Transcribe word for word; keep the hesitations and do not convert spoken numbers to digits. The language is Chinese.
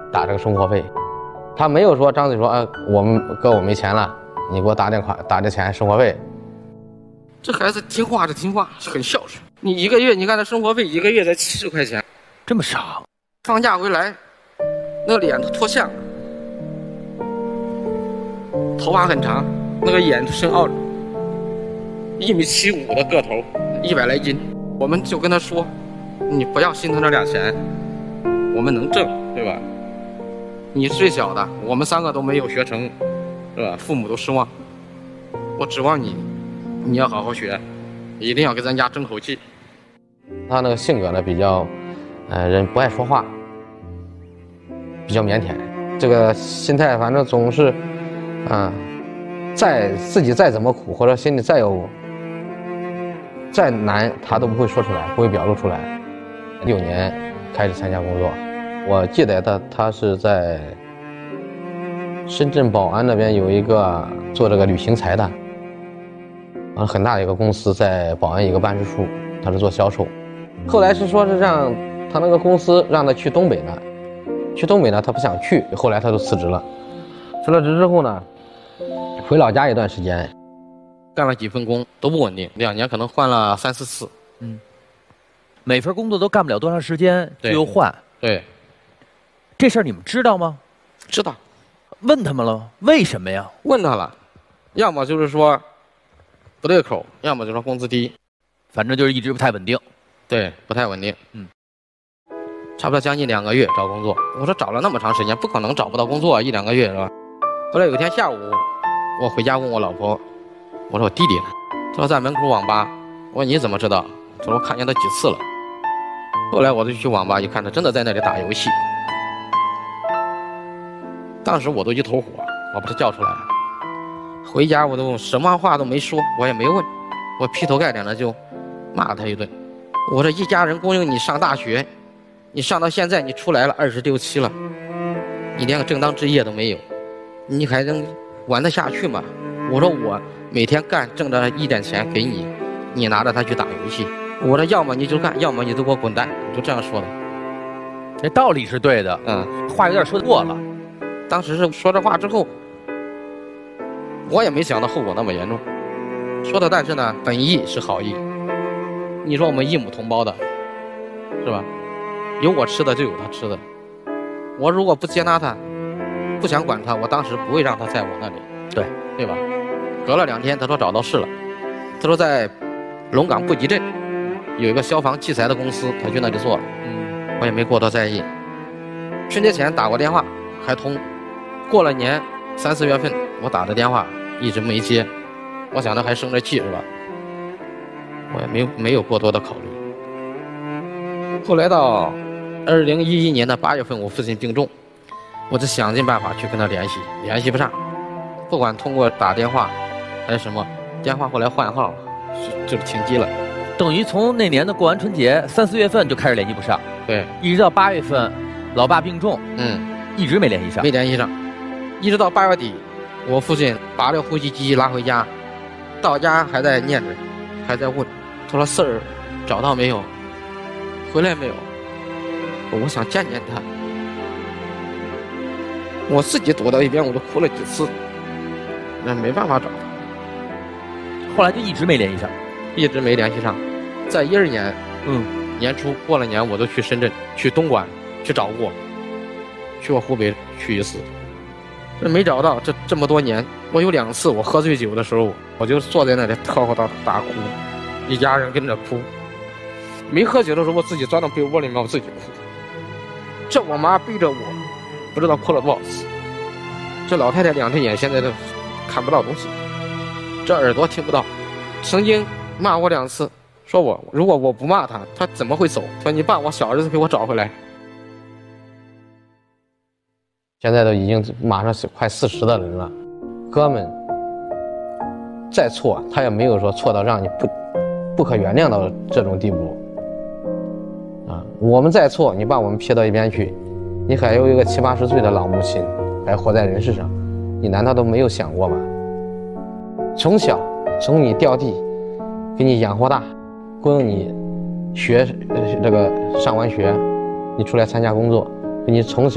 打这个生活费。他没有说张嘴说，啊，我们哥我没钱了，你给我打点款打点钱生活费。 这孩子听话是听话，很孝顺。你一个月，你看他生活费一个月才七十块钱， 这么少。 放假回来，那个脸都脱相了，头发很长，那个眼深凹着，一米七五的个头，一百来斤。我们就跟他说，你不要心疼这点钱，我们能挣，对吧？你是最小的，我们三个都没有学成，是吧？父母都失望，我指望你，你要好好学，一定要给咱家争口气。 他那个性格呢比较，呃，人不爱说话，比较腼腆。这个心态反正总是，啊、呃，再自己再怎么苦，或者心里再有再难，他都不会说出来，不会表露出来。六年开始参加工作，我记得他他是在深圳宝安那边有一个做这个旅行财的，啊，很大的一个公司在宝安一个办事处，他是做销售。后来是说是让他那个公司让他去东北呢，去东北呢他不想去，后来他就辞职了。辞了职之后呢，回老家一段时间， 干了几份工都不稳定，两年可能换了三四次。 嗯，每份工作都干不了多长时间就又换。 对， 这事儿你们知道吗？ 知道。 问他们了吗？为什么呀？ 问他了，要么就是说不对口，要么就是说工资低， 反正就是一直不太稳定。 对，不太稳定。 嗯， 差不多将近两个月找工作。我说找了那么长时间，不可能找不到工作，一两个月是吧？后来有一天下午，我回家问我老婆，我说我弟弟呢？他说在门口网吧。我说你怎么知道？他说我看见他几次了。后来我就去网吧一看，他真的在那里打游戏。当时我都一头火，我把他叫出来，回家我都什么话都没说，我也没问，我劈头盖脸的就骂他一顿。我这一家人供应你上大学，你上到现在你出来了二十六七了，你连个正当职业都没有，你还能玩得下去吗？我说我每天干挣着一点钱给你，你拿着它去打游戏。我说要么你就干，要么你就给我滚蛋，我就这样说的。 这道理是对的， 嗯， 话有点说过了。 当时是说这话之后，我也没想到后果那么严重。说的，但是呢，本意是好意。你说我们一母同胞的，是吧？有我吃的就有他吃的。我如果不接纳他，不想管他，我当时不会让他在我那里， 对对吧？隔了两天，他说找到事了，他说在龙岗布吉镇有一个消防器材的公司，他去那里做了。 嗯， 我也没过多在意。春节前打过电话还通，过了年三四月份我打的电话一直没接，我想着还生着气是吧？我也没有没有过多的考虑。后来到二零一一年的八月份，我父亲病重，我就想尽办法去跟他联系，联系不上，不管通过打电话还是什么，电话后来换号就就停机了。 等于从那年的过完春节三四月份就开始联系不上， 对， 一直到八月份，老爸病重， 嗯， 一直没联系上， 没联系上，一直到八月底，我父亲把这呼吸机拉回家，到家还在念着，还在问，他说事儿找到没有？回来没有？我想见见他。我自己躲到一边，我都哭了几次，那没办法找他。 后来就一直没联系上， 一直没联系上。在一二年， 嗯， 年初过了年，我都去深圳、去东莞去找过，去过湖北去一次，这没找到。这这么多年，我有两次我喝醉酒的时候，我就坐在那里嚎嚎大大哭，一家人跟着哭。没喝酒的时候，我自己钻到被窝里面，我自己哭。这我妈背着我，不知道哭了多少次。这老太太两只眼现在都看不到东西，这耳朵听不到。曾经骂我两次，说我如果我不骂他，他怎么会走？说你把我小儿子给我找回来。 现在都已经马上是快四十的人了，哥们再错，他也没有说错到让你不不可原谅到这种地步。啊，我们再错，你把我们撇到一边去，你还有一个七八十岁的老母亲，还活在人世上，你难道都没有想过吗？从小从你掉地，给你养活大，供应你学呃这个上完学，你出来参加工作，给你从小。